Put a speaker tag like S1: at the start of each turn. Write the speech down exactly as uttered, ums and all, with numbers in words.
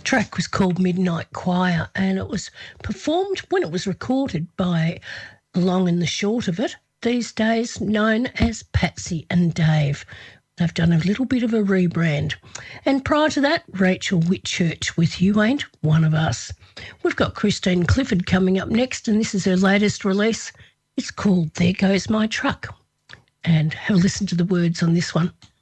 S1: track was called Midnight Choir, and it was performed when it was recorded by The Long and the Short of It, these days known as Patsy and Dave. They've done a little bit of a rebrand. And prior to that, Rachel Whitchurch with You Ain't One of Us. We've got Christine Clifford coming up next, and this is her latest release. It's called There Goes My Truck. And have a listen to the words on this one.